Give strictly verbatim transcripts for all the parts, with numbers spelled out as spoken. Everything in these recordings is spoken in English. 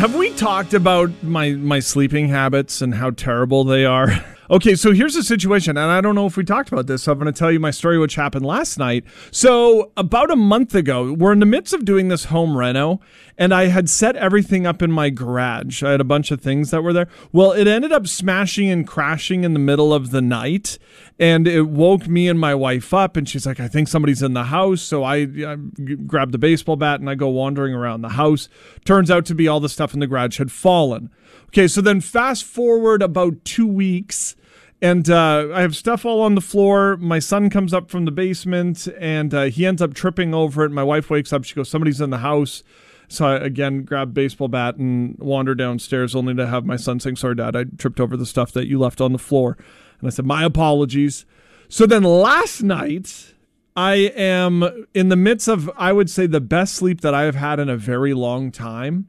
Have we talked about my, my sleeping habits and how terrible they are? Okay, so here's the situation, and I don't know if we talked about this, so I'm going to tell you my story, which happened last night. So about a month ago, we're in the midst of doing this home reno, and I had set everything up in my garage. I had a bunch of things that were there. Well, it ended up smashing and crashing in the middle of the night, and it woke me and my wife up, and she's like, I think somebody's in the house. So I, I grabbed the baseball bat, and I go wandering around the house. Turns out to be all the stuff in the garage had fallen. Okay, so then fast forward about two weeks, and uh, I have stuff all on the floor. My son comes up from the basement, and uh, he ends up tripping over it. My wife wakes up. She goes, somebody's in the house. So I, again, grab baseball bat and wander downstairs, only to have my son saying, sorry, Dad, I tripped over the stuff that you left on the floor. And I said, my apologies. So then last night, I am in the midst of, I would say, the best sleep that I have had in a very long time.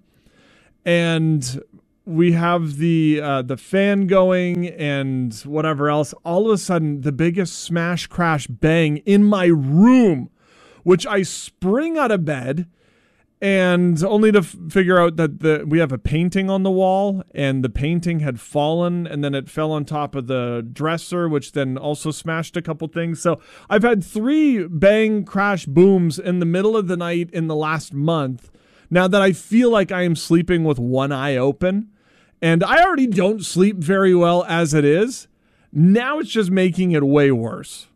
And we have the uh, the fan going and whatever else. All of a sudden, the biggest smash, crash, bang in my room, which I spring out of bed, and only to f- figure out that the we have a painting on the wall, and the painting had fallen, and then it fell on top of the dresser, which then also smashed a couple things. So I've had three bang, crash, booms in the middle of the night in the last month. Now that I feel like I am sleeping with one eye open. And I already don't sleep very well as it is. Now it's just making it way worse.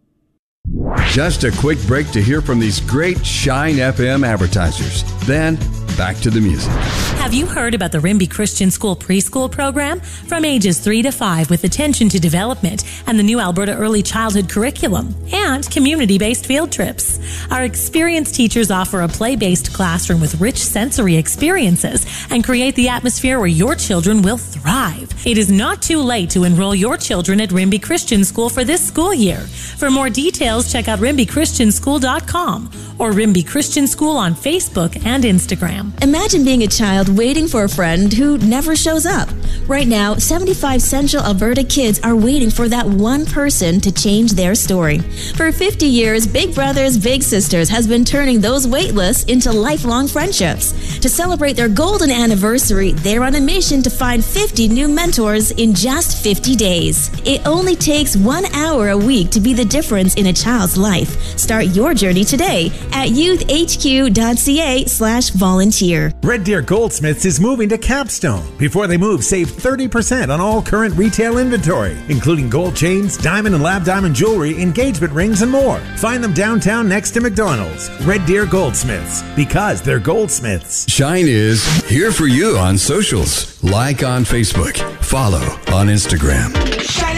Just a quick break to hear from these great Shine F M advertisers. Then, back to the music. Have you heard about the Rimbey Christian School preschool program? From ages three to five with attention to development and the new Alberta Early Childhood curriculum and community-based field trips. Our experienced teachers offer a play-based classroom with rich sensory experiences and create the atmosphere where your children will thrive. It is not too late to enroll your children at Rimbey Christian School for this school year. For more details, check out rimbey christian school dot com or Rimbey Christian School on Facebook and Instagram. Imagine being a child waiting for a friend who never shows up. Right now, seventy-five Central Alberta kids are waiting for that one person to change their story. For fifty years, Big Brothers Big Sisters has been turning those wait lists into lifelong friendships. To celebrate their golden anniversary, they're on a mission to find fifty new mentors in just fifty days. It only takes one hour a week to be the difference in a child's life. Start your journey today at youthhq.ca slash volunteer. Red Deer Goldsmiths is moving to Capstone. Before they move, save thirty percent on all current retail inventory, including gold chains, diamond and lab diamond jewelry, engagement rings, and more. Find them downtown next to McDonald's. Red Deer Goldsmiths, because they're goldsmiths. Shine is here for you on socials. Like on Facebook. Follow on Instagram. Shine